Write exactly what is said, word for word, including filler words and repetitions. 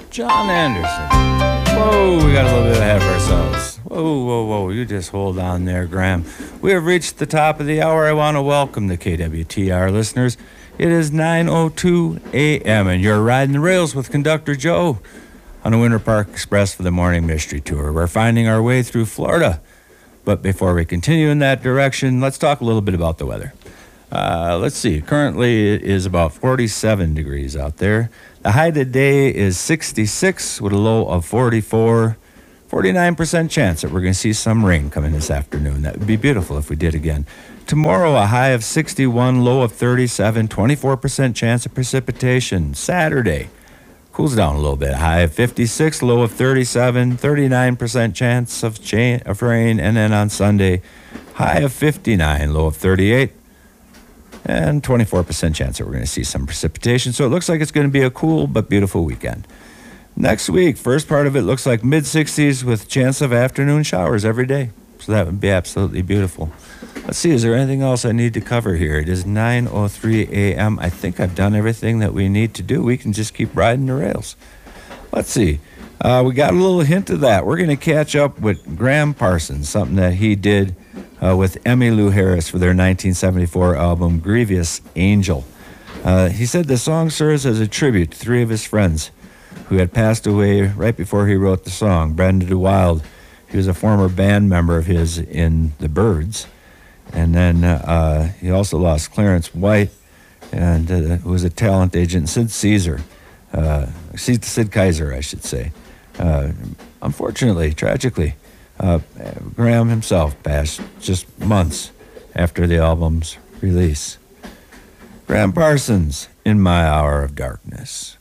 John Anderson. Whoa, we got a little bit ahead of ourselves. Whoa, whoa, whoa, you just hold on there, Graham. We have reached the top of the hour. I want to welcome the K W T R listeners. It is nine oh two a.m. and you're riding the rails with Conductor Joe on the Winter Park Express for the Morning Mystery Tour. We're finding our way through Florida. But before we continue in that direction, let's talk a little bit about the weather. Uh, let's see. Currently, it is about forty-seven degrees out there. The high today is sixty-six with a low of forty-four. forty-nine percent chance that we're going to see some rain coming this afternoon. That would be beautiful if we did again. Tomorrow, a high of sixty-one, low of thirty-seven, twenty-four percent chance of precipitation. Saturday, cools down a little bit. High of fifty-six, low of thirty-seven, thirty-nine percent chance of, cha- of rain. And then on Sunday, high of fifty-nine, low of thirty-eight. And twenty-four percent chance that we're going to see some precipitation. So it looks like it's going to be a cool but beautiful weekend. Next week, first part of it looks like mid-sixties with chance of afternoon showers every day. So that would be absolutely beautiful. Let's see, is there anything else I need to cover here? It is nine oh three a.m. I think I've done everything that we need to do. We can just keep riding the rails. Let's see. Uh, we got a little hint of that. We're going to catch up with Graham Parsons, something that he did uh, with Emmylou Harris for their nineteen seventy-four album, Grievous Angel. Uh, he said the song serves as a tribute to three of his friends who had passed away right before he wrote the song. Brenda DeWild, he was a former band member of his in The Byrds. And then uh, he also lost Clarence White, and uh, who was a talent agent, Sid Caesar. Uh, Sid, Sid Kaiser, I should say. Uh, unfortunately, tragically, uh, Graham himself passed just months after the album's release. Graham Parsons, In My Hour of Darkness.